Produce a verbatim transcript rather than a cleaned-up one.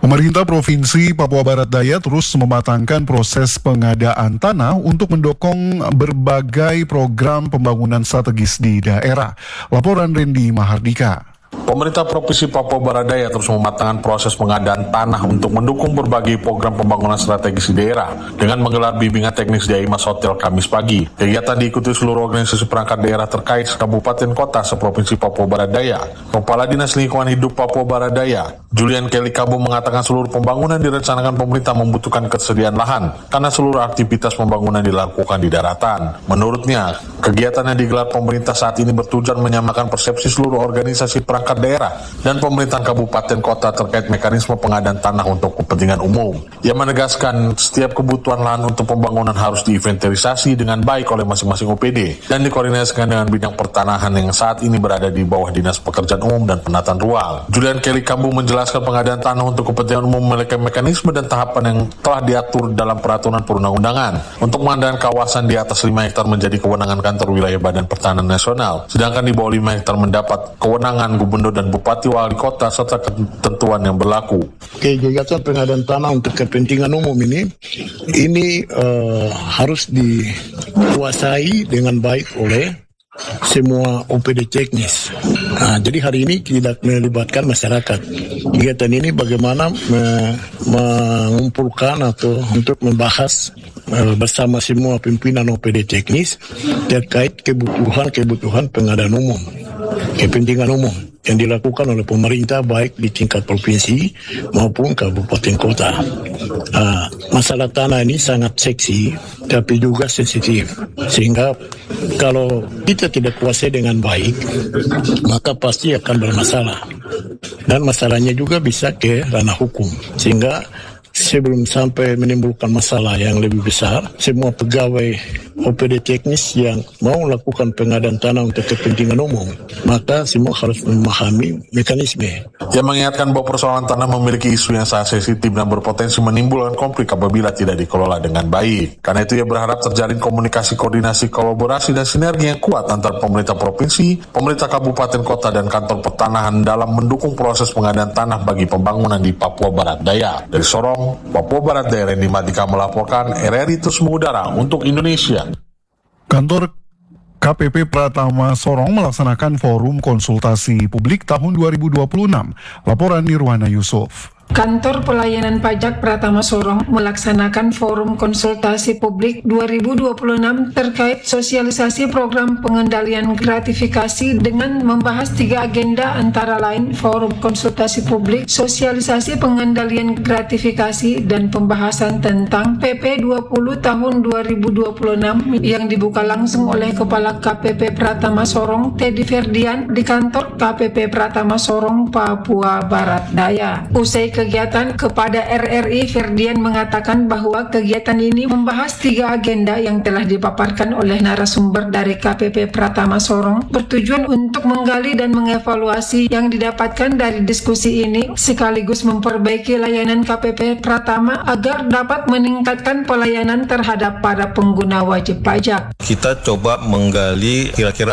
Pemerintah Provinsi Papua Barat Daya terus mematangkan proses pengadaan tanah untuk mendukung berbagai program pembangunan strategis di daerah. Laporan Randy Mahardika. Pemerintah Provinsi Papua Barat Daya terus mematangkan proses pengadaan tanah untuk mendukung berbagai program pembangunan strategis di daerah dengan menggelar bimbingan teknis di Aimas Hotel Kamis pagi. Kegiatan diikuti seluruh organisasi perangkat daerah terkait kabupaten kota seprovinsi Papua Barat Daya. Kepala Dinas Lingkungan Hidup Papua Barat Daya, Julian Kelly Kambu, mengatakan seluruh pembangunan direncanakan pemerintah membutuhkan ketersediaan lahan karena seluruh aktivitas pembangunan dilakukan di daratan. Menurutnya, kegiatan yang digelar pemerintah saat ini bertujuan menyamakan persepsi seluruh organisasi perangkat daerah dan pemerintahan kabupaten kota terkait mekanisme pengadaan tanah untuk kepentingan umum. Ia menegaskan setiap kebutuhan lahan untuk pembangunan harus diinventarisasi dengan baik oleh masing-masing O P D dan dikoordinasikan dengan bidang pertanahan yang saat ini berada di bawah Dinas Pekerjaan Umum dan Penataan Ruang. Julian Kelly Kambu menjelaskan pengadaan tanah untuk kepentingan umum memiliki mekanisme dan tahapan yang telah diatur dalam peraturan perundang-undangan. Untuk pengadaan kawasan di atas lima hektar menjadi kewenangan kantor wilayah Badan Pertanahan Nasional, sedangkan di bawah lima hektar mendapat kewenangan gubernur dan bupati wali kota serta ketentuan yang berlaku. Kegiatan pengadaan tanah untuk kepentingan umum ini ini uh, harus dikuasai dengan baik oleh semua O P D teknis. Nah, jadi hari ini tidak melibatkan masyarakat. Kegiatan ini bagaimana me- mengumpulkan atau untuk membahas uh, bersama semua pimpinan O P D teknis terkait kebutuhan-kebutuhan pengadaan umum, kepentingan umum yang dilakukan oleh pemerintah baik di tingkat provinsi maupun kabupaten kota. Uh, masalah tanah ini sangat seksi tapi juga sensitif, sehingga kalau kita tidak kuasai dengan baik maka pasti akan bermasalah, dan masalahnya juga bisa ke ranah hukum, sehingga sebelum sampai menimbulkan masalah yang lebih besar, semua pegawai O P D teknis yang mau melakukan pengadaan tanah untuk kepentingan umum, maka semua harus memahami mekanisme. Ia mengingatkan bahwa persoalan tanah memiliki isu yang sangat sensitif dan berpotensi menimbulkan konflik apabila tidak dikelola dengan baik. Karena itu ia berharap terjalin komunikasi, koordinasi, kolaborasi, dan sinergi yang kuat antara pemerintah provinsi, pemerintah kabupaten kota, dan kantor pertanahan dalam mendukung proses pengadaan tanah bagi pembangunan di Papua Barat Daya. Dari Sorong, Papua Barat Daya, Randy Mahardika melaporkan. R R I terus mengudara untuk Indonesia. Kantor K P P Pratama Sorong melaksanakan forum konsultasi publik tahun dua ribu dua puluh enam. Laporan Nirwana Yusuf. Kantor Pelayanan Pajak Pratama Sorong melaksanakan forum konsultasi publik dua ribu dua puluh enam terkait sosialisasi program pengendalian gratifikasi dengan membahas tiga agenda, antara lain forum konsultasi publik, sosialisasi pengendalian gratifikasi, dan pembahasan tentang P P dua puluh tahun dua ribu dua puluh enam yang dibuka langsung oleh Kepala K P P Pratama Sorong Teddy Ferdian di kantor K P P Pratama Sorong, Papua Barat Daya. Usai kegiatan, kepada R R I Ferdian mengatakan bahwa kegiatan ini membahas tiga agenda yang telah dipaparkan oleh narasumber dari K P P Pratama Sorong, bertujuan untuk menggali dan mengevaluasi yang didapatkan dari diskusi ini sekaligus memperbaiki layanan K P P Pratama agar dapat meningkatkan pelayanan terhadap para pengguna wajib pajak. Kita coba menggali kira-kira